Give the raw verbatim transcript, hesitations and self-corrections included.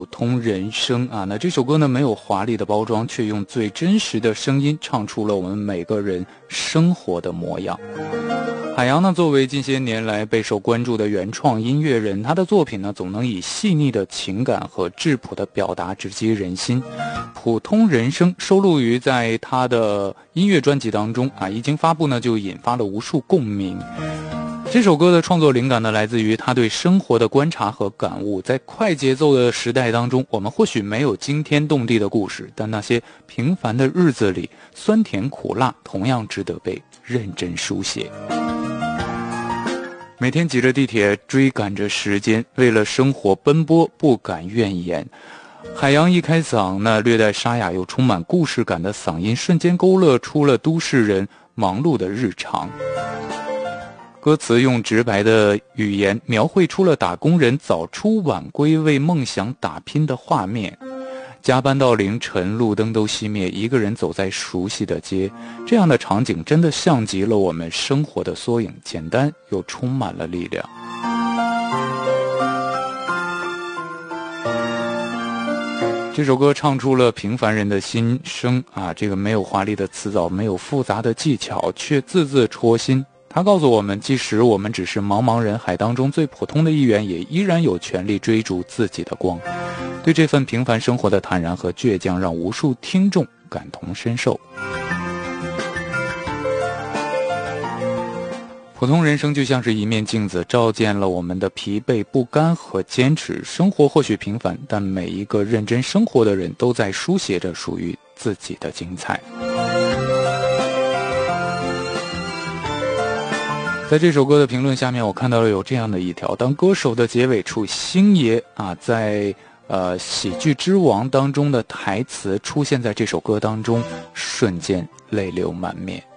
普通人生啊，那这首歌呢没有华丽的包装，却用最真实的声音唱出了我们每个人生活的模样。海洋呢，作为近些年来备受关注的原创音乐人，他的作品呢总能以细腻的情感和质朴的表达直击人心。普通人生收录于在他的音乐专辑当中啊，一经发布呢就引发了无数共鸣。这首歌的创作灵感呢，来自于他对生活的观察和感悟。在快节奏的时代当中，我们或许没有惊天动地的故事，但那些平凡的日子里，酸甜苦辣同样值得被认真书写。每天挤着地铁，追赶着时间，为了生活奔波，不敢怨言。海洋一开嗓，那略带沙哑又充满故事感的嗓音，瞬间勾勒出了都市人忙碌的日常。歌词用直白的语言描绘出了打工人早出晚归为梦想打拼的画面。加班到凌晨，路灯都熄灭，一个人走在熟悉的街，这样的场景真的像极了我们生活的缩影，简单又充满了力量。这首歌唱出了平凡人的心声啊，这个没有华丽的词藻，没有复杂的技巧，却字字戳心。他告诉我们，即使我们只是茫茫人海当中最普通的一员，也依然有权利追逐自己的光。对这份平凡生活的坦然和倔强，让无数听众感同身受。普通人生就像是一面镜子，照见了我们的疲惫不甘和坚持。生活或许平凡，但每一个认真生活的人都在书写着属于自己的精彩。在这首歌的评论下面，我看到了有这样的一条：当歌手的结尾处，星爷啊，在呃喜剧之王当中的台词出现在这首歌当中，瞬间泪流满面。